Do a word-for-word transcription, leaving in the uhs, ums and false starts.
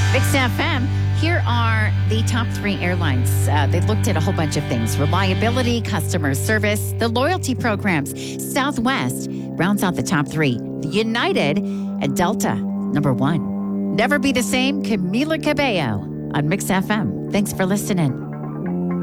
Mix F M, here are the top three airlines. Uh, they looked at a whole bunch of things. Reliability, customer service, the loyalty programs. Southwest rounds out the top three. United and Delta, number one. Never Be the Same, Camila Cabello on Mix F M. Thanks for listening.